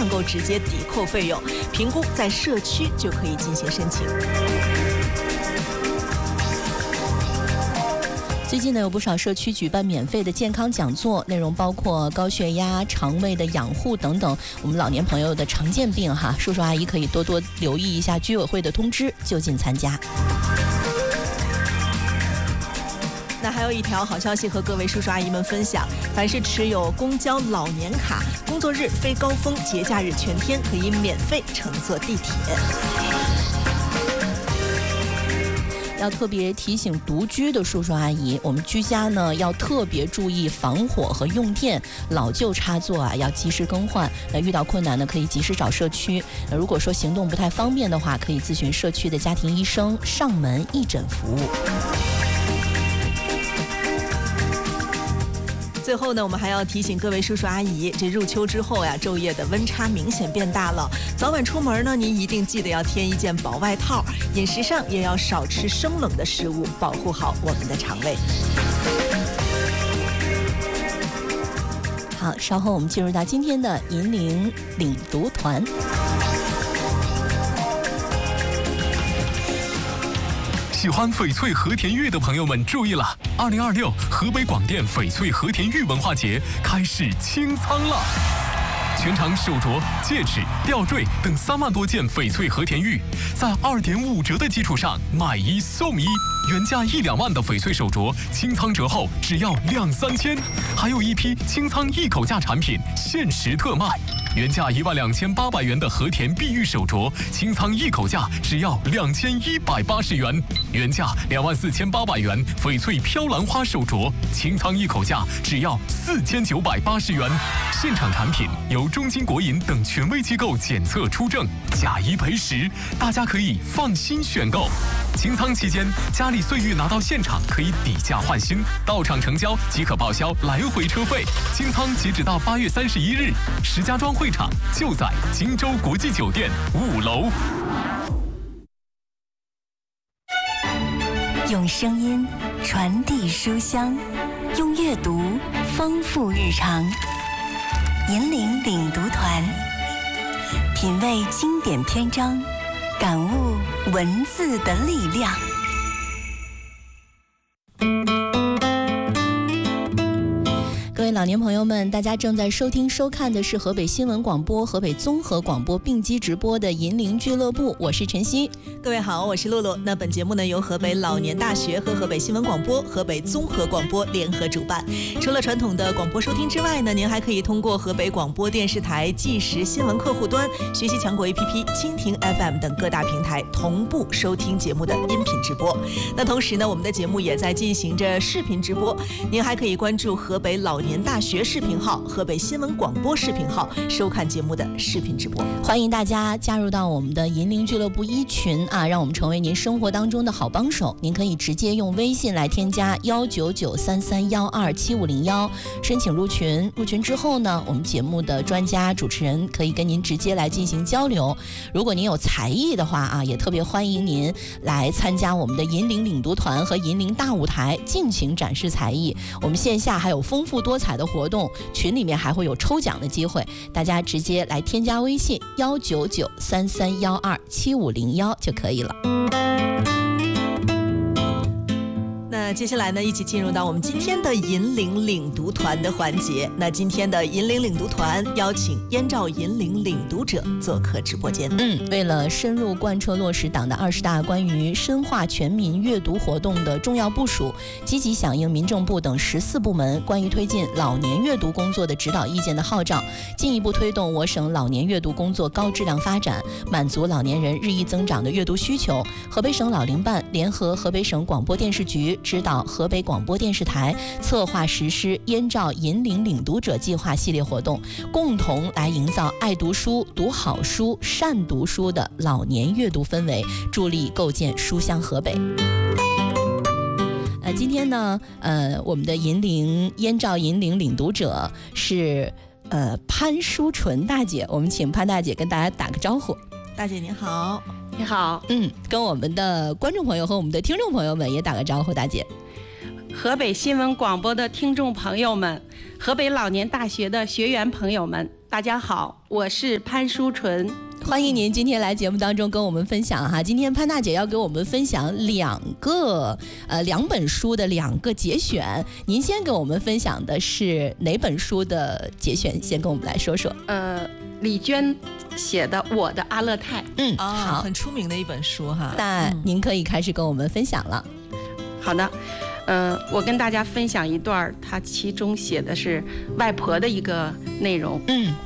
能够直接抵扣费用，评估在社区就可以进行申请。 最近呢，有不少社区举办免费的健康讲座，内容包括高血压、肠胃的养护等等，我们老年朋友的常见病哈，叔叔阿姨可以多多留意一下居委会的通知，就近参加。 那还有一条好消息和各位叔叔阿姨们分享，凡是持有公交老年卡，工作日、非高峰、节假日全天可以免费乘坐地铁。 要特别提醒独居的叔叔阿姨，我们居家呢要特别注意防火和用电，老旧插座啊要及时更换。那遇到困难呢，可以及时找社区。那如果说行动不太方便的话，可以咨询社区的家庭医生，上门义诊服务。 最后呢，我们还要提醒各位叔叔阿姨，这入秋之后呀，昼夜的温差明显变大了。早晚出门呢，您一定记得要添一件薄外套。饮食上也要少吃生冷的食物，保护好我们的肠胃。 好，稍后我们进入到今天的银铃领读团。 喜欢翡翠和田玉的朋友们注意了，2026河北广电翡翠和田玉文化节开始清仓了。全场手镯、戒指、吊坠等3万多件翡翠和田玉，在2.5折的基础上买1送1，原价1-2万的翡翠手镯，清仓折后只要2-3千，还有一批清仓一口价产品限时特卖。原价12800元的和田碧玉手镯，清仓一口价只要2180元；原价24800元翡翠飘兰花手镯，清仓一口价只要4980元。现场产品由中金国银等权威机构检测出证，假一赔10，大家可以放心选购。清仓期间，家里岁玉拿到现场可以抵价换新，到场成交即可报销来回车费。清仓截止到8月31日，石家庄会场就在荆州国际酒店5楼。 用声音传递书香，用阅读丰富日常。银铃领读团，品味经典篇章，感悟文字的力量。 各位老年朋友们，大家正在收听收看的是河北新闻广播、河北综合广播并机直播的银铃俱乐部，我是晨曦。 各位好，我是露露。那本节目呢由河北老年大学和河北新闻广播、河北综合广播联合主办。除了传统的广播收听之外呢，您还可以通过河北广播电视台即时新闻客户端、学习强国 APP、蜻蜓 FM 等各大平台同步收听节目的音频直播。那同时呢，我们的节目也在进行着视频直播，您还可以关注河北老年大学视频号、河北新闻广播视频号收看节目的视频直播。 欢迎大家加入到我们的银铃俱乐部1群啊，让我们成为您生活当中的好帮手。您可以直接用微信来添加19933127501申请入群。入群之后呢，我们节目的专家主持人可以跟您直接来进行交流。如果您有才艺的话啊，也特别欢迎您来参加我们的银铃领读团和银铃大舞台，尽情展示才艺。我们线下还有丰富多彩的活动，群里面还会有抽奖的机会，大家直接来添加微信19933127501就可以了。 那接下来呢，一起进入到我们今天的银铃领读团的环节。那今天的银铃领读团邀请燕赵银铃领读者做客直播间。 为了深入贯彻落实党的20大关于深化全民阅读活动的重要部署，积极响应民政部等14部门关于推进老年阅读工作的指导意见的号召，进一步推动我省老年阅读工作高质量发展，满足老年人日益增长的阅读需求。河北省老龄办联合河北省广播电视局指导河北广播电视台策划实施燕赵银铃领读者计划系列活动，共同来营造爱读书、读好书、善读书的老年阅读氛围，助力构建书香河北。今天呢，我们的燕赵银铃领读者是潘淑纯大姐，我们请潘大姐跟大家打个招呼。 大姐您好。 你好。 跟我们的观众朋友和我们的听众朋友们也打个招呼。大姐。 河北新闻广播的听众朋友们，河北老年大学的学员朋友们，大大家好，我是潘淑纯。 欢迎您今天来节目当中跟我们分享哈。今天潘大姐要给我们分享两本书的2个节选。您先给我们分享的是哪本书的节选？先跟我们来说说。 李娟写的《我的阿勒泰》。 好， 很出名的一本书哈。 那您可以开始跟我们分享了。 好的，我跟大家分享一段，他其中写的是外婆的一个内容。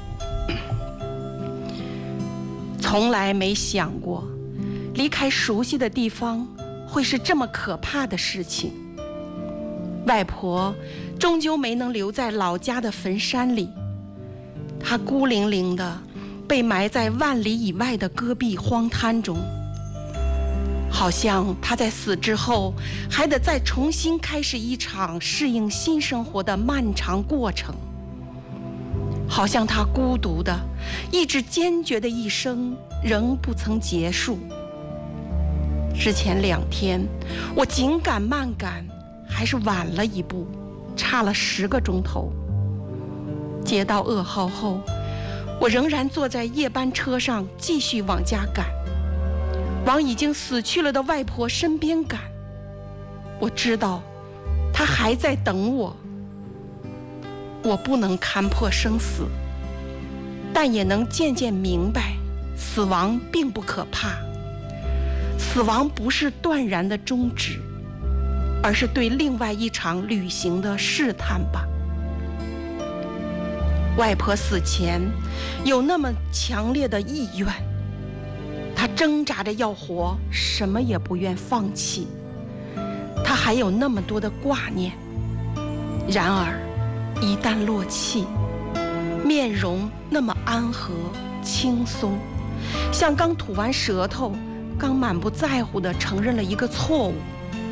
从来没想过，离开熟悉的地方会是这么可怕的事情。外婆终究没能留在老家的坟山里，她孤零零地被埋在万里以外的戈壁荒滩中，好像她在死之后还得再重新开始一场适应新生活的漫长过程。好像他孤独的、意志坚决的一生仍不曾结束。之前2天，我紧赶慢赶，还是晚了一步，差了10个钟头。接到噩耗后，我仍然坐在夜班车上，继续往家赶，往已经死去了的外婆身边赶。我知道，她还在等我。我不能看破生死，但也能渐渐明白，死亡并不可怕。死亡不是断然的终止，而是对另外一场旅行的试探吧。外婆死前有那么强烈的意愿，她挣扎着要活，什么也不愿放弃。她还有那么多的挂念，然而一旦落气，面容那么安和轻松，像刚吐完舌头，刚满不在乎地承认了一个错误。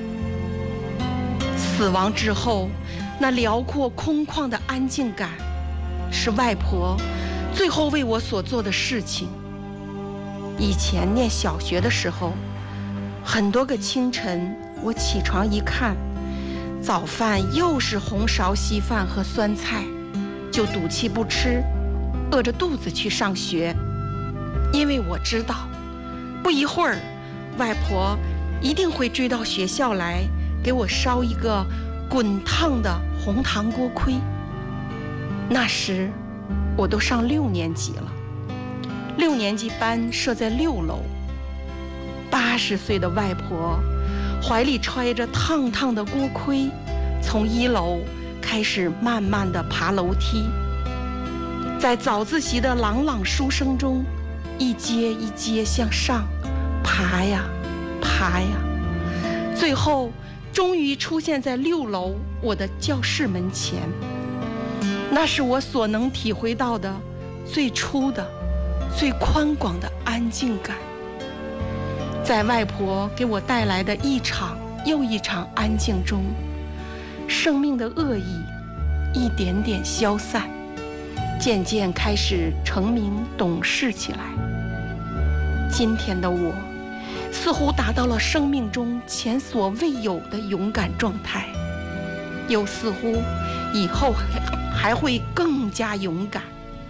死亡之后，那辽阔空旷的安静感，是外婆最后为我所做的事情。以前念小学的时候，很多个清晨，我起床一看，早饭又是红苕稀饭和酸菜，就赌气不吃，饿着肚子去上学。因为我知道，不一会儿，外婆一定会追到学校来，给我烧一个滚烫的红糖锅盔。那时，我都上6年级了，6年级班设在6楼。80岁的外婆怀里揣着烫烫的锅盔，从1楼开始慢慢地爬楼梯，在早自习的朗朗书声中，一阶一阶向上爬呀爬呀，最后终于出现在6楼我的教室门前。那是我所能体会到的最初的、最宽广的安静感。在外婆给我带来的一场又一场安静中，生命的恶意一点点消散，渐渐开始成明懂事起来。今天的我似乎达到了生命中前所未有的勇敢状态，又似乎以后还会更加勇敢。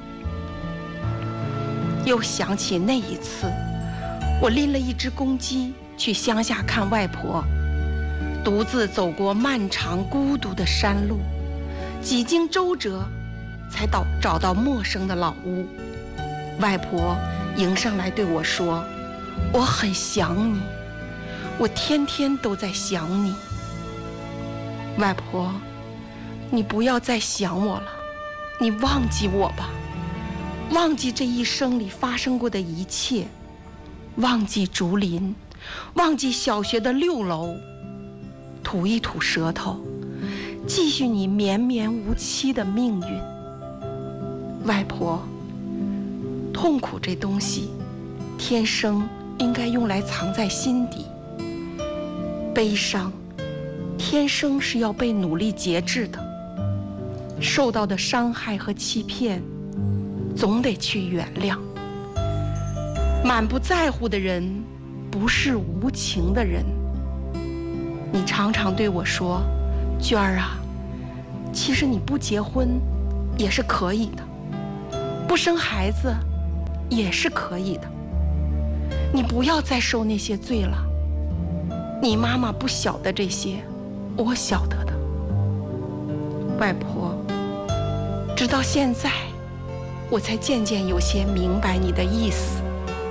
又想起那一次，我拎了一只公鸡去乡下看外婆，独自走过漫长孤独的山路，几经周折才找到陌生的老屋。外婆迎上来对我说：“我很想你，我天天都在想你。外婆，你不要再想我了，你忘记我吧，忘记这一生里发生过的一切，忘记竹林，忘记小学的6楼，吐一吐舌头，继续你绵绵无期的命运。外婆，痛苦这东西，天生应该用来藏在心底。悲伤，天生是要被努力节制的。受到的伤害和欺骗，总得去原谅。满不在乎的人，不是无情的人。你常常对我说：“娟儿啊，其实你不结婚也是可以的。” 不生孩子也是可以的。你不要再受那些罪了。你妈妈不晓得这些，我晓得的。外婆，直到现在，我才渐渐有些明白你的意思。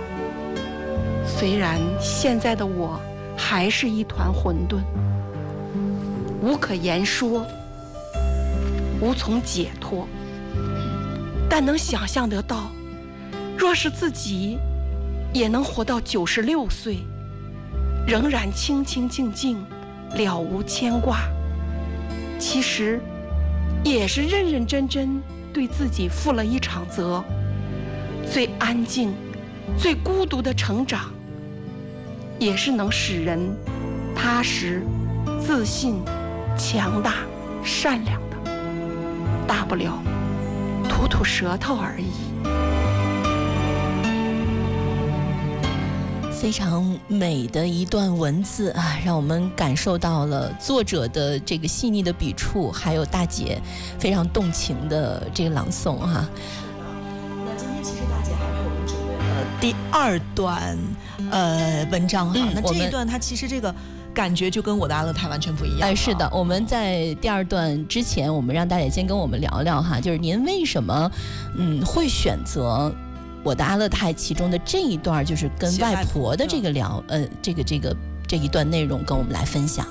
虽然现在的我还是一团混沌，无可言说，无从解脱，但能想象得到，若是自己也能活到96岁，仍然清清静静，了无牵挂，其实也是认认真真对自己负了一场责。最安静、最孤独的成长，也是能使人踏实、自信、强大、善良的。大不了吐吐舌头而已。 非常美的一段文字啊，让我们感受到了作者的这个细腻的笔触，还有大姐非常动情的这个朗诵哈。 那今天其实大姐还为我们准备了第2段文章哈。那这一段它其实这个感觉就跟我的阿勒泰完全不一样。 是的，我们在第2段之前，我们让大姐先跟我们聊聊哈，就是您为什么会选择我的阿勒泰其中的这一段，就是跟外婆的这个聊这一段内容跟我们来分享。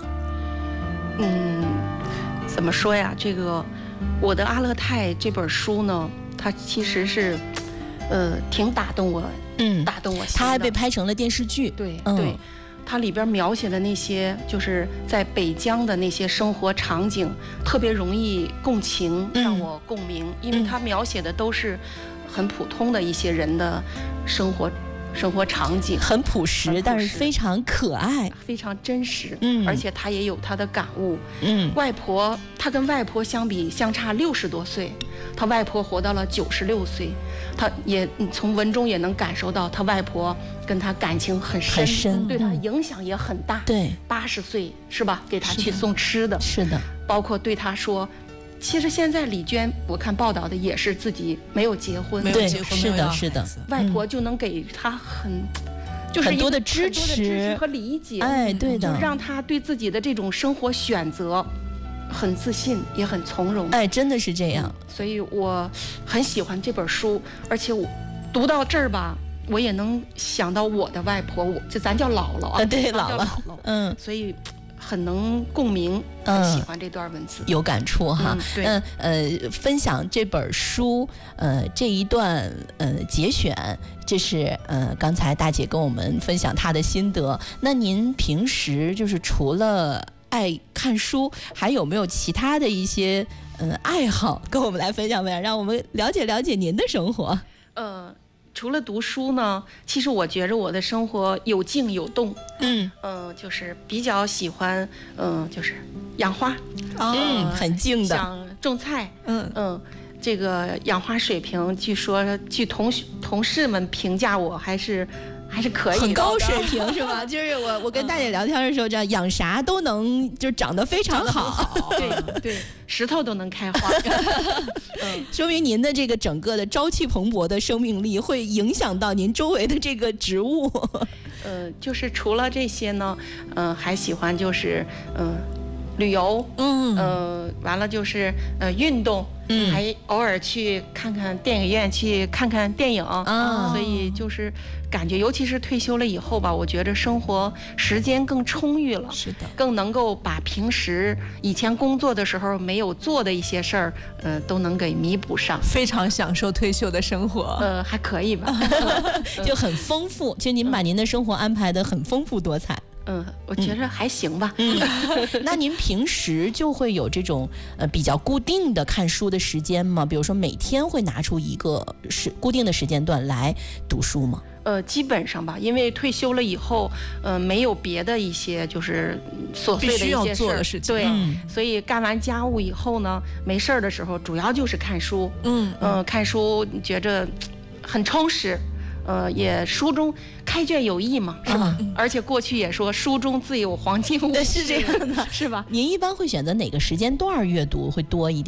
怎么说呀？这个我的阿勒泰这本书呢，它其实是挺打动我，打动我心的。 它还被拍成了电视剧。 对，对。它里边描写的那些就是在北疆的那些生活场景，特别容易共情，让我共鸣，因为它描写的都是很普通的一些人的生活场景， 很朴实，但是非常可爱， 非常真实。而且他也有他的感悟。外婆，他跟外婆相比相差60多岁，他外婆活到了96岁，他也从文中也能感受到他外婆跟他感情很深，对他影响也很大。对，80岁是吧？给他去送吃的，是的，包括对他说。其实现在李娟，我看报道的也是自己没有结婚， 是的， 外婆就能给他就是很多的支持和理解， 对的， 就让他对自己的这种生活选择很自信，也很从容， 真的是这样。 所以我很喜欢这本书，而且我读到这儿吧，我也能想到我的外婆，就咱叫姥姥啊， 对，姥姥， 所以。很能共鸣，很喜欢这段文字， 有感触哈。分享这本书，这一段节选，这是刚才大姐跟我们分享她的心得。那您平时就是除了爱看书，还有没有其他的一些爱好跟我们来分享分享，让我们了解了解您的生活？ 除了读书呢，其实我觉着我的生活有静有动，就是比较喜欢，就是养花， 很静的， 想种菜，这个养花水平，据说据同事们评价我还是可以的， 很高水平是吧？就是我跟大姐聊天的时候，这样养啥都能就长得非常好， 对，石头都能开花， 说明您的这个整个的朝气蓬勃的生命力会影响到您周围的这个植物。 就是除了这些呢，还喜欢就是旅游，完了就是运动，还偶尔去看看电影院，去看看电影，所以就是感觉，尤其是退休了以后吧，我觉得生活时间更充裕了， 是的， 更能够把平时以前工作的时候没有做的一些事儿，都能给弥补上， 非常享受退休的生活， 还可以吧， 就很丰富。其实您把您的生活安排得很丰富多彩。 我觉得还行吧。 那您平时就会有这种比较固定的看书的时间吗？比如说每天会拿出一个固定的时间段来读书吗？ 基本上吧，因为退休了以后，没有别的一些就是琐碎的一些做的事情， 对，所以干完家务以后呢，没事儿的时候，主要就是看书，看书觉着很充实。也书中开卷有益嘛，是吧？而且过去也说书中自有黄金屋， 是这样的， 是吧？ 您一般会选择哪个时间段阅读会多一点？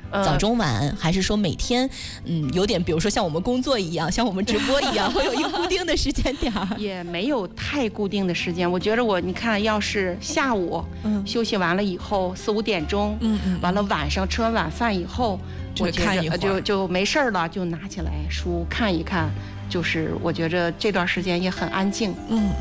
早中晚，还是说每天有点比如说像我们工作一样，像我们直播一样，会有一个固定的时间点？ 也没有太固定的时间。我觉得你看，要是下午休息完了以后4、5点钟，完了晚上吃完晚饭以后，我觉得就没事儿了，就拿起来书看一看。就是我觉着这段时间也很安静。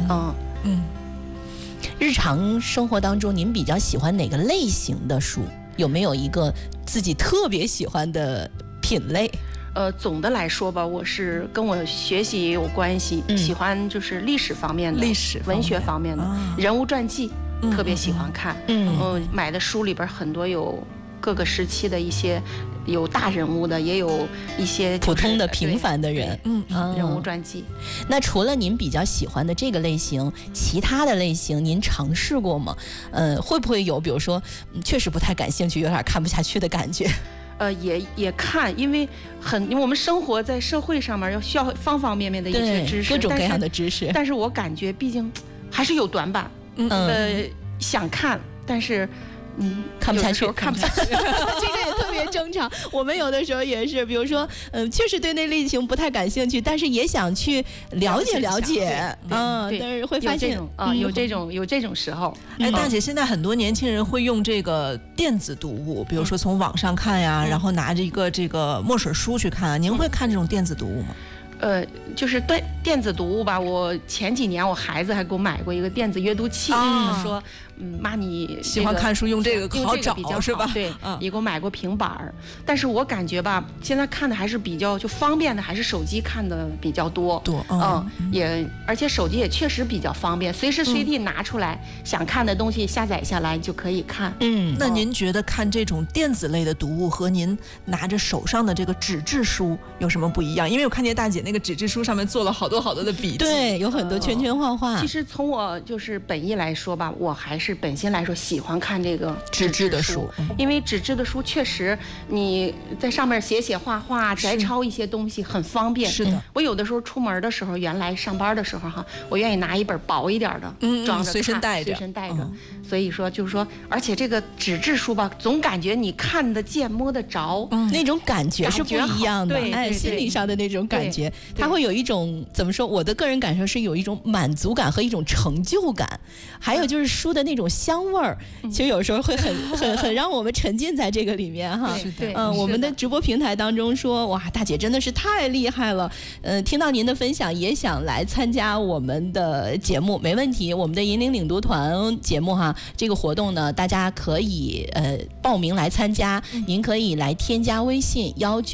日常生活当中，您比较喜欢哪个类型的书？有没有一个自己特别喜欢的品类？ 总的来说吧，我是跟我学习也有关系，喜欢就是历史方面的、文学方面的、人物传记，特别喜欢看。买的书里边很多有各个时期的一些，有大人物的，也有一些普通的平凡的人， 人物传记。 那除了您比较喜欢的这个类型，其他的类型您尝试过吗？会不会有比如说确实不太感兴趣，有点看不下去的感觉？ 也看，因为我们生活在社会上面，需要方方面面的一些知识， 各种各样的知识。 但是我感觉毕竟还是有短板，想看，但是看不下去， 看不下去， 这个也特别正常。我们有的时候也是，比如说，确实对那类型不太感兴趣，但是也想去了解了解，但是会发现有这种时候。 哎，大姐，现在很多年轻人会用这个电子读物，比如说从网上看呀，然后拿着一个这个墨水书去看。您会看这种电子读物吗？ 就是电子读物吧。我前几年我孩子还给我买过一个电子阅读器，他说，妈，你喜欢看书用这个好找是吧？ 对，也给我买过平板儿。但是我感觉吧，现在看的还是比较就方便的，还是手机看的比较多。而且手机也确实比较方便，随时随地拿出来，想看的东西下载下来就可以看。 那您觉得看这种电子类的读物和您拿着手上的这个纸质书有什么不一样？因为我看见大姐那个纸质书上面做了好多好多的笔记， 对，有很多圈圈画画。 其实从我就是本意来说吧，我还是本心来说喜欢看这个纸质的书，因为纸质的书确实你在上面写画画、摘抄一些东西很方便。 是的， 我有的时候出门的时候，原来上班的时候哈，我愿意拿一本薄一点的，装着随身带着。 所以说就是说，而且这个纸质书吧，总感觉你看得见、摸得着， 那种感觉是不一样的。 对， 心理上的那种感觉，它会有一种怎么说？我的个人感受是有一种满足感和一种成就感，还有就是书的那种香味儿，其实有时候会很让我们沉浸在这个里面哈。 对， 我们的直播平台当中说，哇，大姐真的是太厉害了。听到您的分享，也想来参加我们的节目，没问题。我们的引领领读团节目哈，这个活动呢，大家可以报名来参加。您可以来添加微信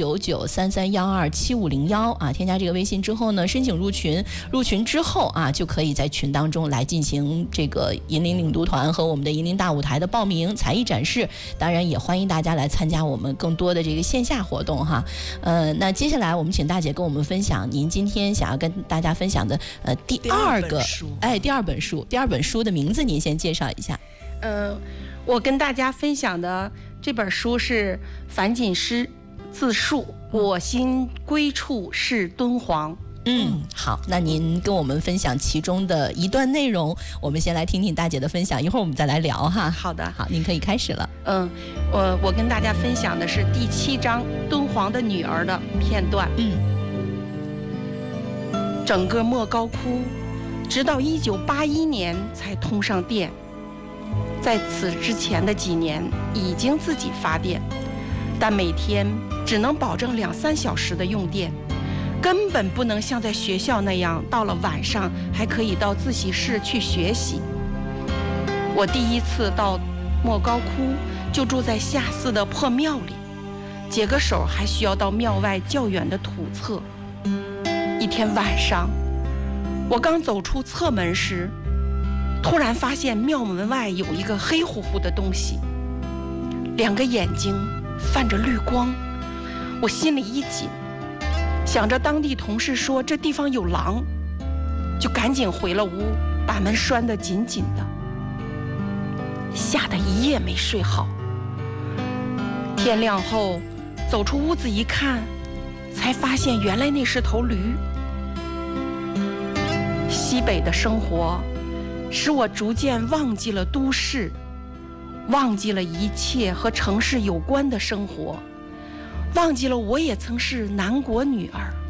19933127501啊，添加这个微信之后呢，申请入群。入群之后啊，就可以在群当中来进行这个引领领读团和我们的引领大舞台的报名、才艺展示。当然也欢迎大家来参加我们更多的这个线下活动哈。那接下来我们请大姐跟我们分享您今天想要跟大家分享的第二本书的名字，您先介绍一下。 我跟大家分享的这本书是樊锦诗自述，我心归处是敦煌。 好，那您跟我们分享其中的一段内容，我们先来听听大姐的分享，一会儿我们再来聊哈。 好的， 好，您可以开始了。 我跟大家分享的是第7章敦煌的女儿的片段。整个莫高窟直到1981年才通上电，在此之前的几年已经自己发电，但每天只能保证2-3小时的用电，根本不能像在学校那样到了晚上还可以到自习室去学习。我第一次到莫高窟就住在下寺的破庙里，解个手还需要到庙外较远的土侧。一天晚上，我刚走出侧门时，突然发现庙门外有一个黑乎乎的东西，2个眼睛泛着绿光。我心里一紧，想着当地同事说这地方有狼，就赶紧回了屋，把门拴得紧紧的，吓得一夜没睡好。天亮后走出屋子一看，才发现原来那是头驴。西北的生活使我逐渐忘记了都市，忘记了一切和城市有关的生活， 忘记了我也曾是南国女儿。